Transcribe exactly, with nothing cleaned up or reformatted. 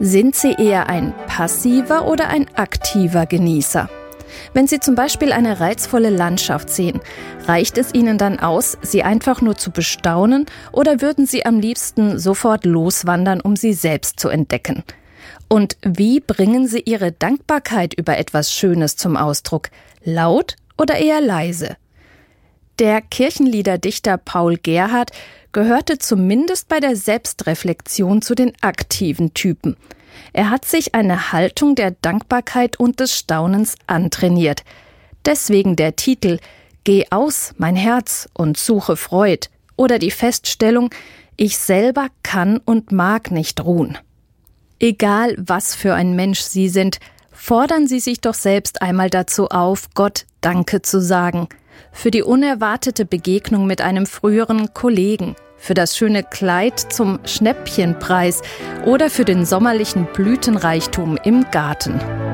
Sind Sie eher ein passiver oder ein aktiver Genießer? Wenn Sie zum Beispiel eine reizvolle Landschaft sehen, reicht es Ihnen dann aus, sie einfach nur zu bestaunen, oder würden Sie am liebsten sofort loswandern, um sie selbst zu entdecken? Und wie bringen Sie Ihre Dankbarkeit über etwas Schönes zum Ausdruck? Laut oder eher leise? Der Kirchenliederdichter Paul Gerhardt gehörte zumindest bei der Selbstreflexion zu den aktiven Typen. Er hat sich eine Haltung der Dankbarkeit und des Staunens antrainiert. Deswegen der Titel »Geh aus, mein Herz, und suche Freud« oder die Feststellung »Ich selber kann und mag nicht ruhen«. Egal, was für ein Mensch Sie sind, fordern Sie sich doch selbst einmal dazu auf, Gott Danke zu sagen. Für die unerwartete Begegnung mit einem früheren Kollegen, für das schöne Kleid zum Schnäppchenpreis oder für den sommerlichen Blütenreichtum im Garten.